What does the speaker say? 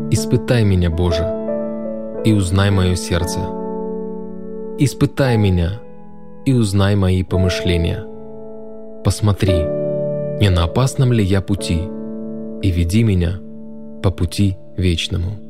Испытай меня, Боже, и узнай мое сердце. Испытай меня и узнай мои помышления. Посмотри, не на опасном ли я пути, и веди меня по пути вечному.